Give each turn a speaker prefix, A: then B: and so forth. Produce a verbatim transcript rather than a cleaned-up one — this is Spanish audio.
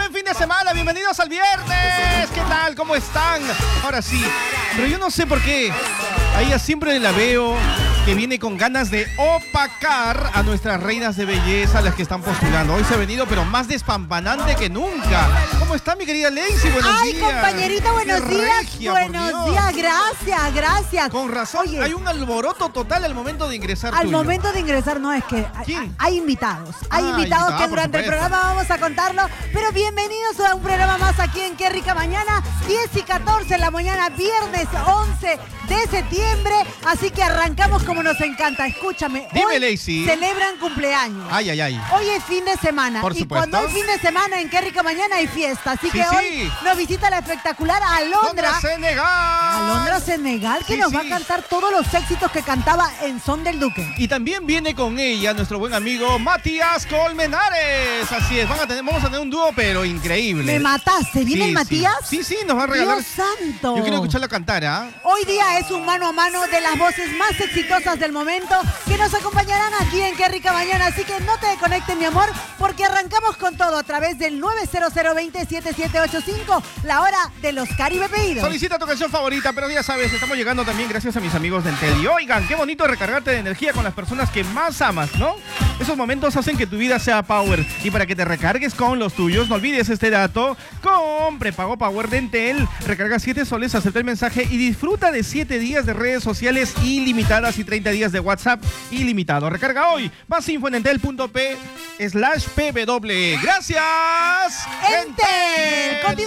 A: buen fin de semana, bienvenidos al viernes. ¿Qué tal? ¿Cómo están? Ahora sí, pero yo no sé por qué. A ella siempre la veo que viene con ganas de opacar a nuestras reinas de belleza, las que están postulando. Hoy se ha venido, pero más despampanante que nunca. ¿Cómo está, mi querida Lacey? Buenos
B: Ay,
A: días.
B: Ay, compañerita, buenos
A: Qué
B: días.
A: regia,
B: buenos días, gracias, gracias.
A: Con razón, Oye, hay un alboroto total al momento de ingresar.
B: Al
A: tuyo.
B: momento de ingresar, no, es que
A: ¿Quién?
B: hay, hay invitados. Hay
A: Ah,
B: invitados
A: invitado,
B: que durante el programa vamos a contarlo. Pero bienvenidos a un programa más aquí en Qué Rica Mañana, diez y catorce de la mañana, viernes once de septiembre. Así que arrancamos como nos encanta. Escúchame.
A: Dime,
B: hoy
A: Lacey.
B: celebran cumpleaños.
A: Ay, ay, ay.
B: Hoy es fin de semana.
A: Por
B: y
A: supuesto.
B: cuando hay fin de semana en Qué Rica Mañana hay fiesta. Así
A: Sí,
B: que
A: sí.
B: hoy nos visita la espectacular Alondra.
A: Alondra Senegal.
B: Alondra Senegal, que
A: Sí,
B: nos
A: sí.
B: va a cantar todos los éxitos que cantaba en Son del Duque.
A: Y también viene con ella nuestro buen amigo Matías Colmenares. Así es, van a tener, vamos a tener un dúo, pero increíble.
B: Me mataste. ¿Viene
A: Sí,
B: el Matías?
A: Sí, sí, sí, nos va a regalar.
B: Dios santo.
A: Yo quiero escucharla cantar, ¿ah?
B: Hoy día es un mano a mano de las voces más exitosas del momento que nos acompañarán aquí en Qué Rica Mañana. Así que no te desconectes, mi amor, porque arrancamos con todo a través del nueve cero cero dos cero siete siete ocho cinco, la hora de los Caribe Pedidos.
A: Solicita tu canción favorita, pero ya sabes, estamos llegando también gracias a mis amigos de Entel. Y oigan, qué bonito recargarte de energía con las personas que más amas, ¿no? Esos momentos hacen que tu vida sea power. Y para que te recargues con los tuyos, no olvides este dato. Con prepago Power de Entel, recarga siete soles, acepta el mensaje y disfruta de siete días de redes sociales ilimitadas y treinta días de WhatsApp ilimitado. Recarga hoy. Más info en entel.p slash pw. Gracias,
B: Entel.